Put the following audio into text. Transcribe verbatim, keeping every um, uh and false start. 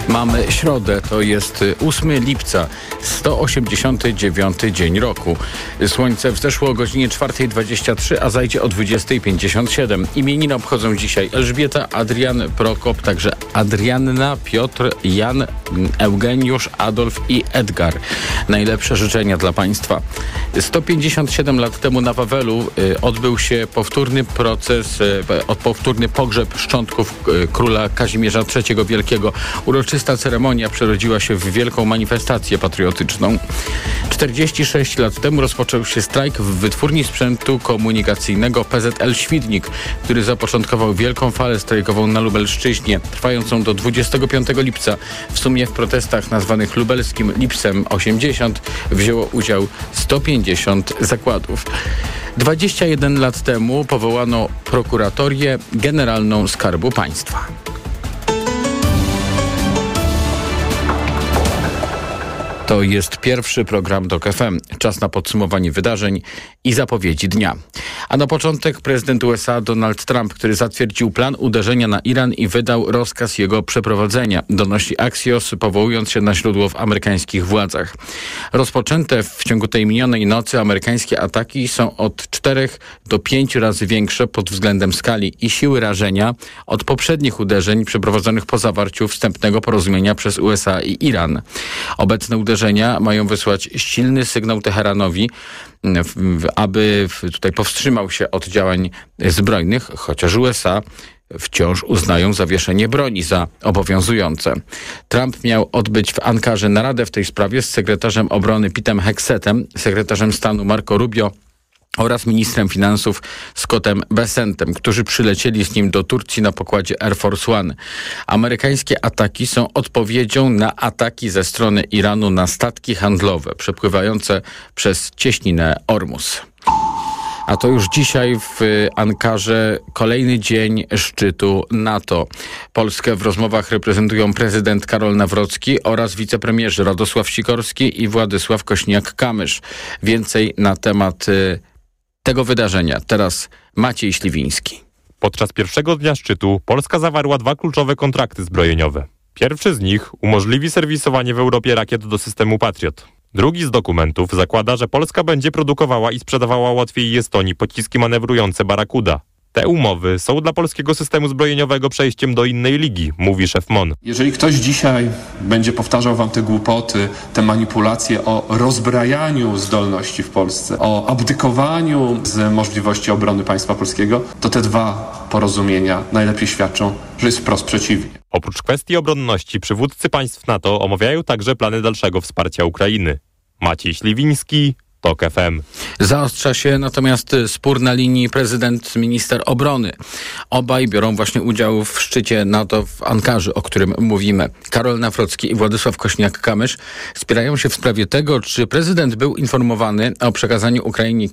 Mamy środę, to jest ósmego lipca, sto osiemdziesiąty dziewiąty dzień roku. Słońce wzeszło o godzinie czwartej dwadzieścia trzy, a zajdzie o dwudziestej pięćdziesiąt siedem. Imieniny obchodzą dzisiaj Elżbieta, Adrian, Prokop, także Adrianna, Piotr, Jan, Eugeniusz, Adolf i Edgar. Najlepsze życzenia dla Państwa. sto pięćdziesiąt siedem lat temu na Wawelu y, odbył się powtórny proces, y, powtórny pogrzeb szczątków y, króla Kazimierza trzeciego Wielkiego. Uroczysta ceremonia przerodziła się w wielką manifestację patriotyczną. czterdzieści sześć lat temu rozpoczął się strajk w Wytwórni Sprzętu Komunikacyjnego P Z L Świdnik, który zapoczątkował wielką falę strajkową na Lubelszczyźnie, trwającą do dwudziestego piątego lipca. W sumie w protestach nazwanych lubelskim Lipsem osiemdziesiąt wzięło udział sto pięćdziesiąt zakładów. dwadzieścia jeden lat temu powołano Prokuratorię Generalną Skarbu Państwa. To jest pierwszy program TOK F M. Czas na podsumowanie wydarzeń i zapowiedzi dnia. A na początek prezydent U S A Donald Trump, który zatwierdził plan uderzenia na Iran i wydał rozkaz jego przeprowadzenia, donosi Axios, powołując się na źródło w amerykańskich władzach. Rozpoczęte w ciągu tej minionej nocy amerykańskie ataki są od czterech do pięciu razy większe pod względem skali i siły rażenia od poprzednich uderzeń przeprowadzonych po zawarciu wstępnego porozumienia przez U S A i Iran. Obecne uderzenia mają wysłać silny sygnał Teheranowi, aby tutaj powstrzymał się od działań zbrojnych, chociaż U S A wciąż uznają zawieszenie broni za obowiązujące. Trump miał odbyć w Ankarze naradę w tej sprawie z sekretarzem obrony Petem Hexetem, sekretarzem stanu Marco Rubio oraz ministrem finansów Scottem Bessentem, którzy przylecieli z nim do Turcji na pokładzie Air Force One. Amerykańskie ataki są odpowiedzią na ataki ze strony Iranu na statki handlowe przepływające przez cieśninę Ormus. A to już dzisiaj w Ankarze kolejny dzień szczytu NATO. Polskę w rozmowach reprezentują prezydent Karol Nawrocki oraz wicepremierzy Radosław Sikorski i Władysław Kośniak-Kamysz. Więcej na temat y, tego wydarzenia. Teraz Maciej Śliwiński. Podczas pierwszego dnia szczytu Polska zawarła dwa kluczowe kontrakty zbrojeniowe. Pierwszy z nich umożliwi serwisowanie w Europie rakiet do systemu Patriot. Drugi z dokumentów zakłada, że Polska będzie produkowała i sprzedawała Łotwie i Estonii pociski manewrujące Barakuda. Te umowy są dla polskiego systemu zbrojeniowego przejściem do innej ligi, mówi szef M O N. Jeżeli ktoś dzisiaj będzie powtarzał wam te głupoty, te manipulacje o rozbrajaniu zdolności w Polsce, o abdykowaniu z możliwości obrony państwa polskiego, to te dwa porozumienia najlepiej świadczą, że jest wprost przeciwnie. Oprócz kwestii obronności przywódcy państw NATO omawiają także plany dalszego wsparcia Ukrainy. Maciej Śliwiński, TOK F M. Zaostrza się natomiast spór na linii prezydent-minister obrony. Obaj biorą właśnie udział w szczycie NATO w Ankarze, o którym mówimy. Karol Nawrocki i Władysław Kośniak-Kamysz spierają się w sprawie tego, czy prezydent był informowany o przekazaniu Ukrainie